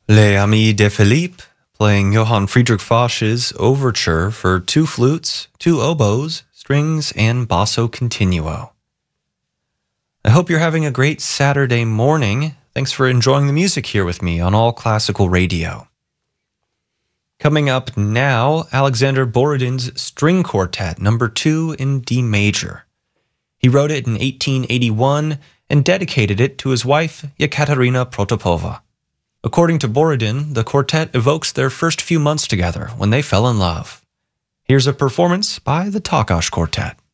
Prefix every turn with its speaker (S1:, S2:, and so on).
S1: Les Amis de Philippe, playing Johann Friedrich Foch's overture for two flutes, two oboes, strings, and basso continuo. I hope you're having a great Saturday morning. Thanks for enjoying the music here with me on All Classical Radio. Coming up now, Alexander Borodin's String Quartet No. 2 in D major. He wrote it in 1881 and dedicated it to his wife, Yekaterina Protopova. According to Borodin, the quartet evokes their first few months together when they fell in love. Here's a performance by the Takács Quartet.